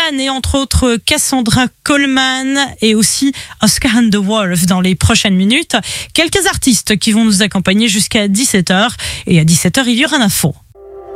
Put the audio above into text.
Timbaland et entre autres Cassandra Coleman et aussi Oscar and the Wolf dans les prochaines minutes. Quelques artistes qui vont nous accompagner jusqu'à 17h et à 17h il y aura l'info.